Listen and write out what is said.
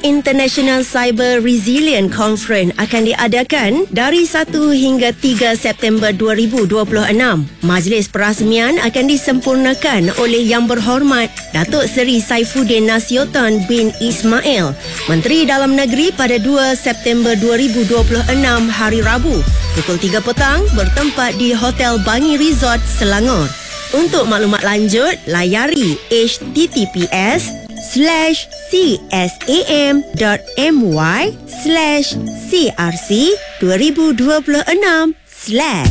International Cyber Resilient Conference akan diadakan dari 1 hingga 3 September 2026. Majlis perasmian akan disempurnakan oleh Yang Berhormat Datuk Seri Saifuddin Nasution bin Ismail, Menteri Dalam Negeri, pada 2 September 2026 hari Rabu pukul 3 petang bertempat di Hotel Bangi Resort, Selangor. Untuk maklumat lanjut, layari https://csam.my/crc2026/